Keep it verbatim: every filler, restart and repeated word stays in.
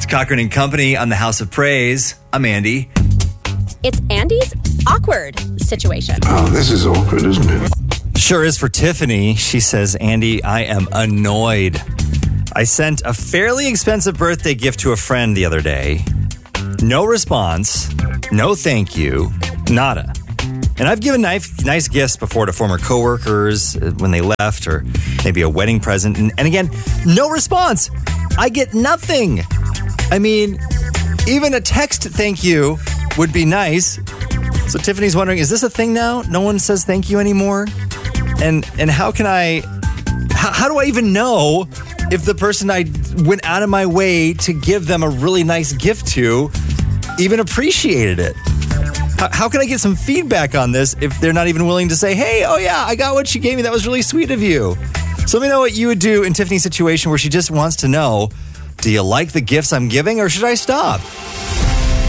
Cochran and Company on the House of Praise. I'm Andy. It's Andy's awkward situation. Oh, this is awkward, isn't it? Sure is for Tiffany. She says, Andy, I am annoyed. I sent a fairly expensive birthday gift to a friend the other day. No response. No thank you. Nada. And I've given nice, nice gifts before to former coworkers when they left, or maybe a wedding present. And, and again, no response. I get nothing. I mean, even a text thank you would be nice. So Tiffany's wondering, is this a thing now? No one says thank you anymore? And and how can I, how, how do I even know if the person I went out of my way to give them a really nice gift to even appreciated it? How, how can I get some feedback on this if they're not even willing to say, hey, oh yeah, I got what you gave me. That was really sweet of you. So let me know what you would do in Tiffany's situation where she just wants to know, do you like the gifts I'm giving or should I stop?